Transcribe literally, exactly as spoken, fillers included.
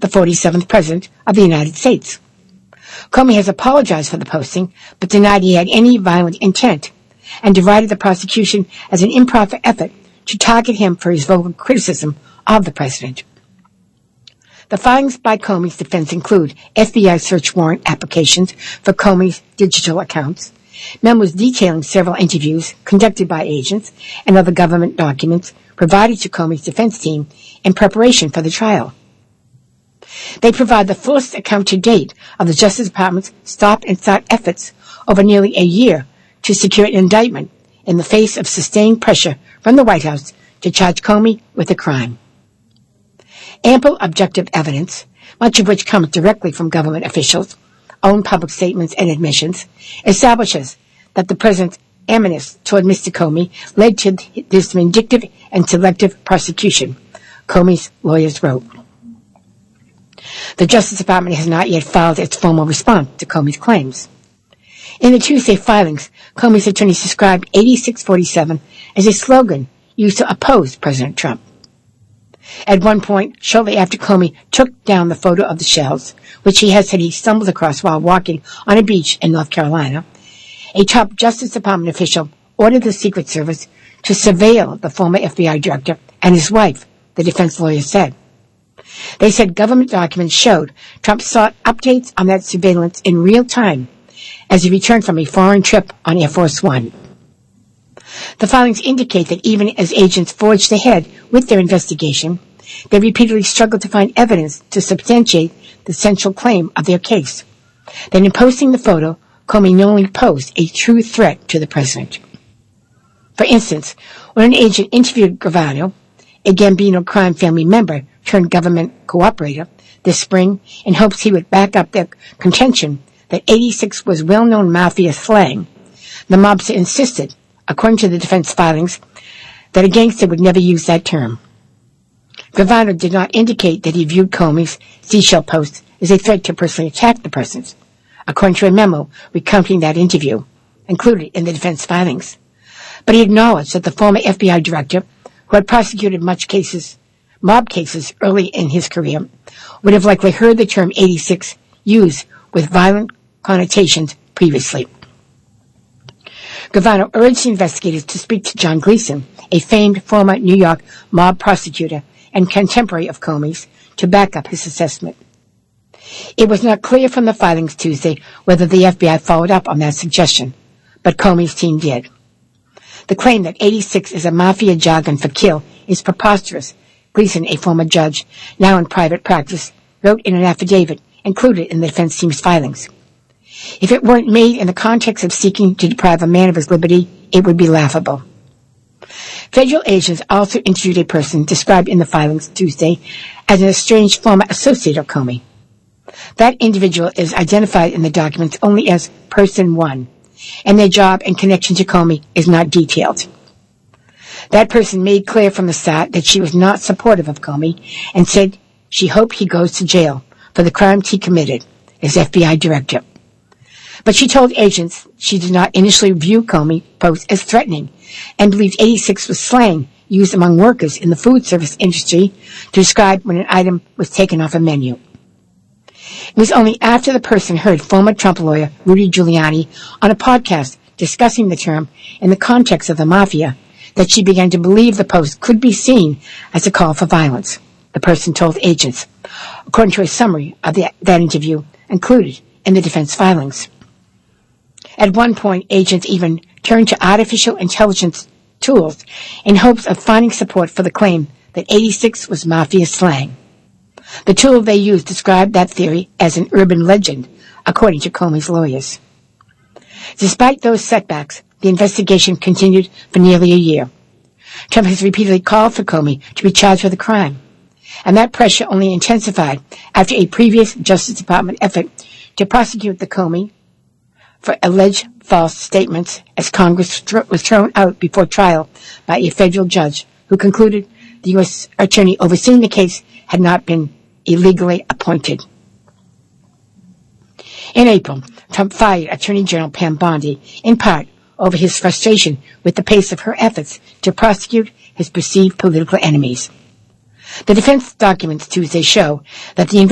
the forty-seventh President of the United States. Comey has apologized for the posting, but denied he had any violent intent, and derided the prosecution as an improper effort to target him for his vocal criticism of the president. The filings by Comey's defense include F B I search warrant applications for Comey's digital accounts, memos detailing several interviews conducted by agents, and other government documents provided to Comey's defense team in preparation for the trial. They provide the fullest account to date of the Justice Department's stop-and-start efforts over nearly a year to secure an indictment in the face of sustained pressure from the White House to charge Comey with a crime. Ample objective evidence, much of which comes directly from government officials, own public statements and admissions, establishes that the president's animus toward Mister Comey led to this vindictive and selective prosecution, Comey's lawyers wrote. The Justice Department has not yet filed its formal response to Comey's claims. In the Tuesday filings, Comey's attorneys described eighty-six forty-seven as a slogan used to oppose President Trump. At one point, shortly after Comey took down the photo of the shells, which he has said he stumbled across while walking on a beach in North Carolina, a top Justice Department official ordered the Secret Service to surveil the former F B I director and his wife, the defense lawyer said. They said government documents showed Trump sought updates on that surveillance in real time as he returned from a foreign trip on Air Force One. The filings indicate that even as agents forged ahead with their investigation, they repeatedly struggled to find evidence to substantiate the central claim of their case, that in posting the photo, Comey knowingly posed a true threat to the president. For instance, when an agent interviewed Gravano, a Gambino crime family member turned government cooperator, this spring in hopes he would back up their contention that eighty-six was well-known mafia slang, the mobster insisted, according to the defense filings, that a gangster would never use that term. Gravano did not indicate that he viewed Comey's seashell post as a threat to personally attack the president, according to a memo recounting that interview, included in the defense filings. But he acknowledged that the former F B I director, who had prosecuted much cases, mob cases early in his career, would have likely heard the term eighty-six used with violent connotations previously. Gravano urged investigators to speak to John Gleason, a famed former New York mob prosecutor and contemporary of Comey's, to back up his assessment. It was not clear from the filings Tuesday whether the F B I followed up on that suggestion, but Comey's team did. The claim that eighty-six is a mafia jargon for kill is preposterous, Gleason, a former judge, now in private practice, wrote in an affidavit included in the defense team's filings. If it weren't made in the context of seeking to deprive a man of his liberty, it would be laughable. Federal agents also interviewed a person described in the filings Tuesday as an estranged former associate of Comey. That individual is identified in the documents only as Person One, and their job and connection to Comey is not detailed. That person made clear from the start that she was not supportive of Comey and said she hoped he goes to jail for the crimes he committed as F B I director. But she told agents she did not initially view Comey posts as threatening and believed eighty-six was slang used among workers in the food service industry to describe when an item was taken off a menu. It was only after the person heard former Trump lawyer Rudy Giuliani on a podcast discussing the term in the context of the mafia that she began to believe the post could be seen as a call for violence, the person told agents, according to a summary of the, that interview included in the defense filings. At one point, agents even turned to artificial intelligence tools in hopes of finding support for the claim that eighty-six was mafia slang. The tool they used described that theory as an urban legend, according to Comey's lawyers. Despite those setbacks, the investigation continued for nearly a year. Trump has repeatedly called for Comey to be charged with a crime, and that pressure only intensified after a previous Justice Department effort to prosecute the Comey for alleged false statements as Congress was thrown out before trial by a federal judge who concluded the U S attorney overseeing the case had not been illegally appointed. In April, Trump fired Attorney General Pam Bondi, in part over his frustration with the pace of her efforts to prosecute his perceived political enemies. The defense documents Tuesday show that the